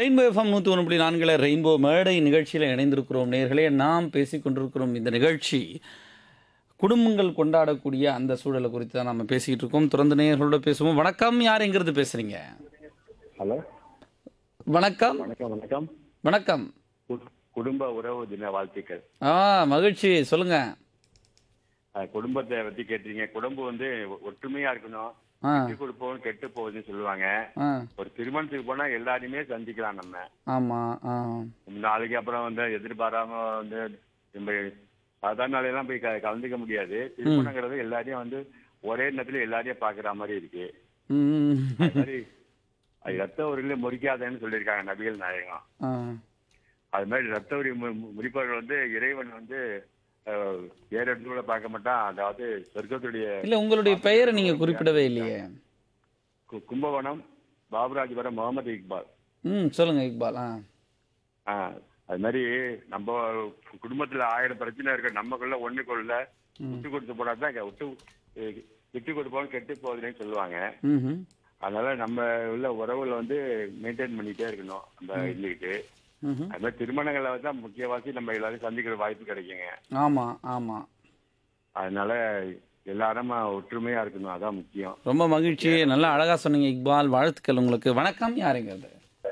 Rainbow FM 101.4 rainbow மேடை நிகழ்ச்சியில் இணைந்திருக்கிறோம் நேர்களே. நாம் பேசிக்கொண்டிருக்கிறோம். இந்த நிகழ்ச்சி குடும்பங்கள் கொண்டாடக்கூடிய அந்த சூழலை குறித்து தான் நம்ம பேசிக்கிட்டு இருக்கோம். தொடர்ந்து நேயர்களோட பேசுவோம். வணக்கம், யார் எங்கிருந்து பேசுறீங்க? ஹலோ, வணக்கம். வணக்கம். வணக்கம். வணக்கம். குடும்ப உறவு தின வாழ்த்துக்கள். மகிழ்ச்சி, சொல்லுங்க. குடும்பத்தை பத்தி கேட்டீங்க. குடும்பம் வந்து ஒற்றுமையா இருக்கணும். ஆ விட்டு கொடுப்போம் கெட்டு போகுதுன்னு சொல்லுவாங்க. ஆ ஒரு திருமணத்துக்கு போனா எல்லாரையுமே சந்திக்கலாம் நம்ம. ஆமாம். நாளைக்கு அப்புறம் வந்து எதிர்பாராம வந்து நம்ம சாதாரண நாளையெல்லாம் போய் கலந்துக்க முடியாது. திருமணங்கிறது எல்லாரையும் வந்து ஒரே நேரத்துல எல்லாரையும் பாக்குற மாதிரி இருக்கு. ம். அது மாதிரி அது ரத்த உரியில முறிக்காதேன்னு சொல்லியிருக்காங்க நபிகள் நாயகம். ஆ அது மாதிரி ரத்த உரி முறிப்பவர்கள் வந்து இறைவன் வந்து வேற இடத்துல பார்க்க மாட்டான். அதாவது சொர்க்கத்துடைய இல்லை, உங்களுடைய பெயரை நீங்கள் குறிப்பிடவே இல்லையே. கும்பகோணம் பாபுராஜபுரம் முகமது இக்பால். சொல்லுங்க இக்பால். அது மாதிரி நம்ம குடும்பத்துல 1000 பிரச்சனை இருக்கு. நம்மக்குள்ள ஒண்ணுக்குள்ள விட்டு கொடுத்து போனாதான் விட்டு கொடுப்போம் கெட்டு போகுதுன்னு சொல்லுவாங்க. ம். அதனால நம்ம உள்ள உறவுல வந்து மெயின்டைன் பண்ணிட்டே இருக்கணும் நம்ம இருந்துக்கிட்டு. அது மாதிரி திருமணங்களை தான் முக்கியவாசி நம்ம எல்லாரும் சந்திக்கிற வாய்ப்பு கிடைக்குங்க. ஆமாம் ஆமாம். அதனால எல்லாரும் ஒற்றுமையா இருக்கணும், அதான் முக்கியம். ரொம்ப மகிழ்ச்சி, நல்லா அழகா சொன்னீங்க இக்பால். வாழ்த்துக்கள் உங்களுக்கு. வணக்கம், யாருங்கிறது?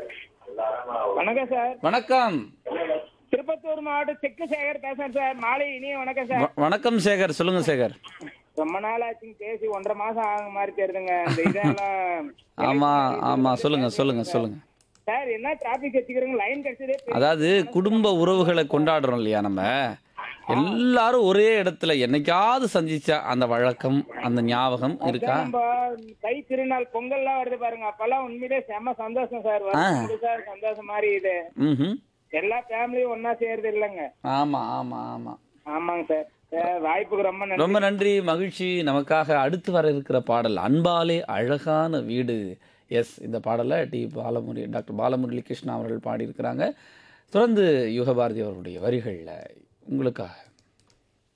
வணக்கம் சார். வணக்கம். திருப்பத்தூர் மாவட்டம் செக்கு சேகர் பேசுறேன் சார். மாலை இனிய வணக்கம் சார். வணக்கம் சேகர், சொல்லுங்க சேகர். ரொம்ப நாள் ஆச்சுங்க பேசி, 1.5 மாசம் ஆகுற மாதிரி தெரியுதுங்க. இந்த இதெல்லாம் ஆமா சொல்லுங்க. சார் என்ன டிராபிக் வச்சுக்கிறீங்க? லைன் கிடைச்சதே அதாவது குடும்ப உறவுகளை கொண்டாடுறோம் இல்லையா நம்ம எல்லாரும் ஒரே இடத்துல என்னைக்காவது சந்திச்சா அந்த வழக்கம், அந்த ஞாபகம் இருக்கா? நம்ம தை திருநாள் பொங்கல்லாம் வருது பாருங்க, அப்பெல்லாம் உண்மையிலே செம்ம சந்தோஷம் சார். வருது சார், சந்தோஷம் மாதிரி இது. எல்லா ஃபேமிலியும் ஒன்னா சேருது இல்லைங்க. ஆமாங்க சார். வாய்ப்புக்கு ரொம்ப நன்றி, மகிழ்ச்சி. நமக்காக அடுத்து வர இருக்கிற பாடல் அன்பாலே அழகான வீடு. இந்த பாடலை டாக்டர் பாலமுரளி கிருஷ்ணா அவர்கள் பாடியிருக்கிறாங்க. தொடர்ந்து யுகபாரதி அவர்களுடைய வரிகளில் உங்களுக்காக